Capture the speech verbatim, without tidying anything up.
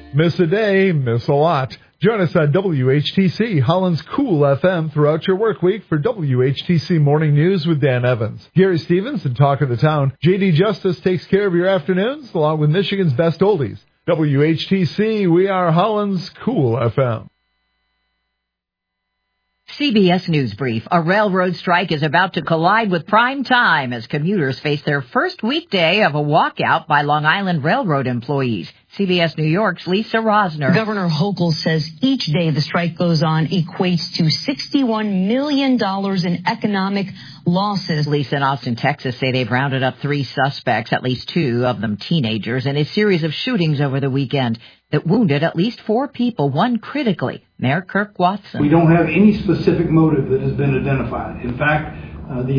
Miss a day, miss a lot. Join us on W H T C, Holland's Cool F M, throughout your work week for W H T C Morning News with Dan Evans. Gary Stevens and Talk of the Town. J D Justice takes care of your afternoons, along with Michigan's best oldies. W H T C, we are Holland's Cool F M. C B S News Brief. A railroad strike is about to collide with prime time as commuters face their first weekday of a walkout by Long Island Railroad employees. C B S New York's Lisa Rosner. Governor Hochul says each day the strike goes on equates to sixty-one million dollars in economic losses. Police in Austin, Texas say they've rounded up three suspects, at least two of them teenagers, in a series of shootings over the weekend that wounded at least four people, one critically. Mayor Kirk Watson. We don't have any specific motive that has been identified. In fact, uh, the